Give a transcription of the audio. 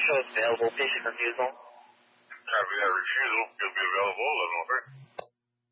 show available patient refusal. Copy that refusal. You'll be available 11:03.